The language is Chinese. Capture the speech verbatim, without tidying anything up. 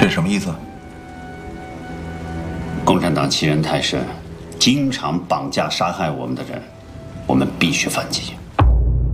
这什么意思？ 共产党欺人太甚，经常绑架杀害我们的人，我们必须反击。